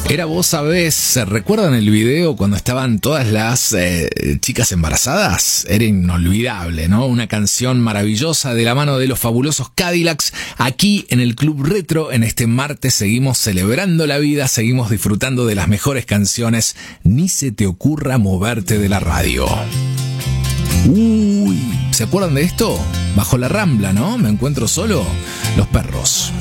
Era Vos Sabés. ¿Se recuerdan el video cuando estaban todas las chicas embarazadas? Era inolvidable, ¿no? Una canción maravillosa de la mano de los fabulosos Cadillacs. Aquí en el Club Retro, en este martes, seguimos celebrando la vida, seguimos disfrutando de las mejores canciones. Ni se te ocurra moverte de la radio. Uy, ¿se acuerdan de esto? Bajo la Rambla, ¿no? Me encuentro solo. Los Perros.